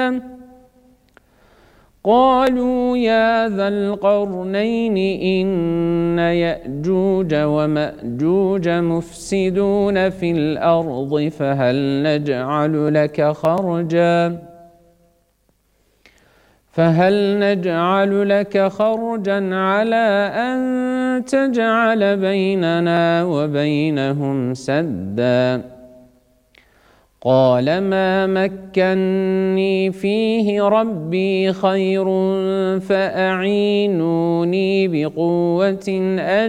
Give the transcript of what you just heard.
قالوا يا ذا القرنين إن يأجوج ومأجوج مفسدون في الأرض فهل نجعل لك خرجا على أن تجعل بيننا وبينهم سدا قال ما مكني فيه ربي خير فأعينوني بقوة